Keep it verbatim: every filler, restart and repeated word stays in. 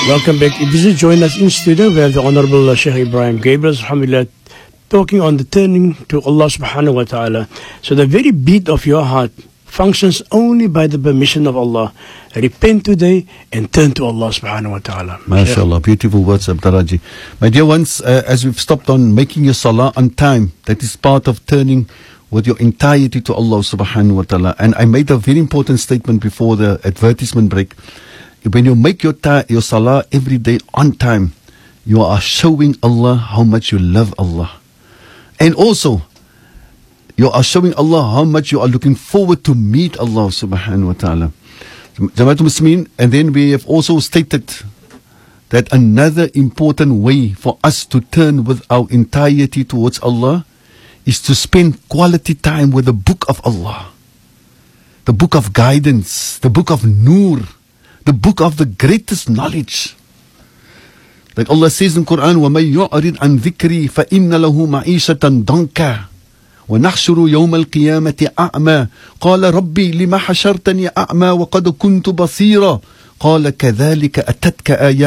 Welcome back. If you just join us in studio, we have the Honorable uh, Sheikh Ibrahim Gabriel, alhamdulillah, talking on the turning to Allah subhanahu wa ta'ala. So the very beat of your heart functions only by the permission of Allah. Repent today and turn to Allah subhanahu wa ta'ala. MashaAllah, beautiful words, Abdaraji. My dear ones, uh, as we've stopped on making your salah on time, that is part of turning with your entirety to Allah subhanahu wa ta'ala. And I made a very important statement before the advertisement break. When you make your ta- your salah every day on time, you are showing Allah how much you love Allah. And also, you are showing Allah how much you are looking forward to meet Allah subhanahu wa ta'ala. Jamaatul Muslimin, and then we have also stated that another important way for us to turn with our entirety towards Allah is to spend quality time with the book of Allah, the book of guidance, the book of Noor, the book of the greatest knowledge. Like Allah says in Quran, وَمَنْ يُعْرِضْ عَنْ ذِكْرِي فَإِنَّ لَهُ مَعِيشَةً ضَنْكًا وَنَحْشُرُ يَوْمَ الْقِيَامَةِ أَعْمَى قَالَ رَبِّي لِمَ حَشَرْتَنِي أَعْمَى وَقَدْ كُنْتُ بَصِيرًا قَالَ كَذَلِكَ أَتَتْكَ آيَاتُنَا